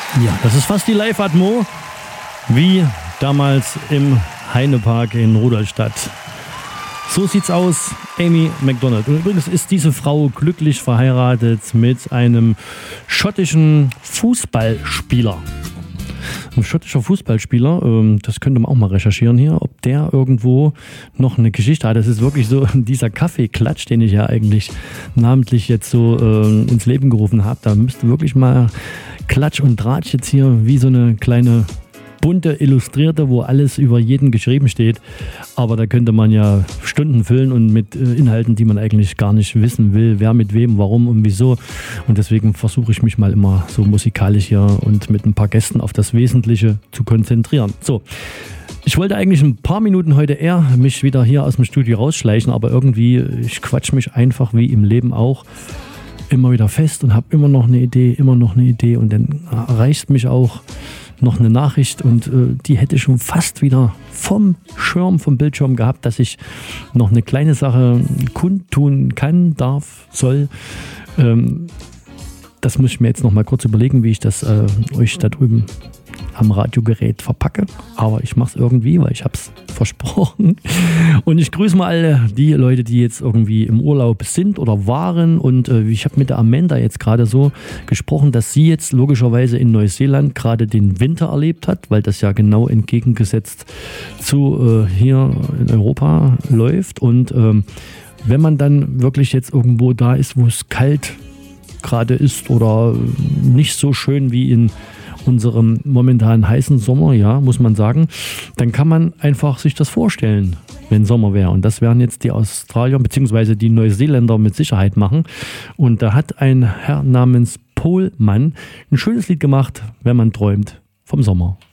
Ja, das ist fast die Live-Atmo, wie damals im Heinepark in Rudolstadt. So sieht's aus, Amy Macdonald. Und übrigens ist diese Frau glücklich verheiratet mit einem schottischen Fußballspieler. Ein schottischer Fußballspieler, das könnte man auch mal recherchieren hier, ob der irgendwo noch eine Geschichte hat. Das ist wirklich so dieser Kaffeeklatsch, den ich ja eigentlich namentlich jetzt so ins Leben gerufen habe. Da müsste wirklich mal Klatsch und Tratsch jetzt hier wie so eine kleine bunte Illustrierte, wo alles über jeden geschrieben steht. Aber da könnte man ja Stunden füllen und mit Inhalten, die man eigentlich gar nicht wissen will, wer mit wem, warum und wieso. Und deswegen versuche ich mich mal immer so musikalisch hier und mit ein paar Gästen auf das Wesentliche zu konzentrieren. So, ich wollte eigentlich ein paar Minuten heute eher mich wieder hier aus dem Studio rausschleichen, aber irgendwie, ich quatsch mich einfach wie im Leben auch immer wieder fest und habe immer noch eine Idee und dann erreicht mich auch noch eine Nachricht und die hätte ich schon fast wieder vom Bildschirm gehabt, dass ich noch eine kleine Sache kundtun kann, darf, soll. Das muss ich mir jetzt noch mal kurz überlegen, wie ich das euch da drüben am Radiogerät verpacke. Aber ich mache es irgendwie, weil ich habe es versprochen. Und ich grüße mal alle die Leute, die jetzt irgendwie im Urlaub sind oder waren. Und ich habe mit der Amanda jetzt gerade so gesprochen, dass sie jetzt logischerweise in Neuseeland gerade den Winter erlebt hat, weil das ja genau entgegengesetzt zu hier in Europa läuft. Und wenn man dann wirklich jetzt irgendwo da ist, wo es kalt gerade ist oder nicht so schön wie in unserem momentan heißen Sommer, ja, muss man sagen, dann kann man einfach sich das vorstellen, wenn Sommer wäre. Und das werden jetzt die Australier bzw. die Neuseeländer mit Sicherheit machen. Und da hat ein Herr namens Paul Mann ein schönes Lied gemacht, wenn man träumt vom Sommer.